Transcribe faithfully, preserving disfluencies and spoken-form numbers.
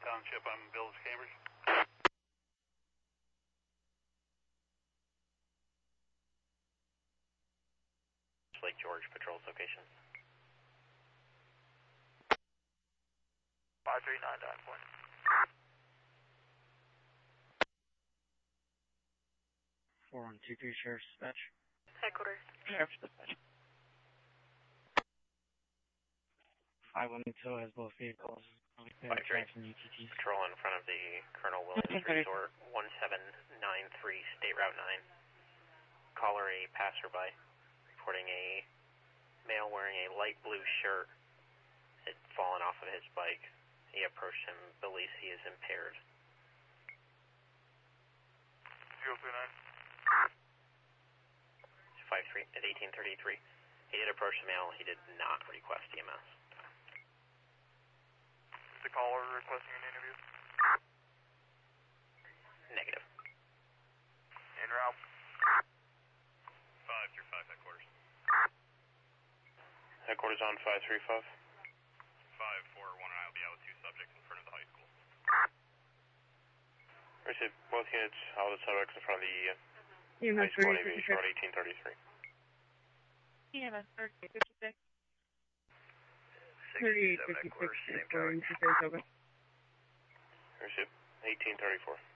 Township, I'm Village Cambridge. Lake George patrols location. five three nine nine point. four one two three Sheriff's Dispatch. Headquarters. Sheriff's Dispatch. five one two has both vehicles. five three. Patrol in front of the Colonel Williams Resort, one seven nine three, State Route nine. Caller a passerby, reporting a male wearing a light blue shirt had fallen off of his bike. He approached him, believes he is impaired. zero three nine. five three at eighteen thirty-three. He did approach the male, he did not request E M S. Is the caller requesting an interview? Negative. En route. five three five, headquarters. Headquarters on five three five. five four one, and I will be out with two subjects in front of the high school. Receive both units, all the subjects in front of the uh, E M S high school Navy Short eighteen thirty-three. E M S thirty-eight fifty-six. sixty-seven, headquarters, same tower. Receive eighteen thirty-four.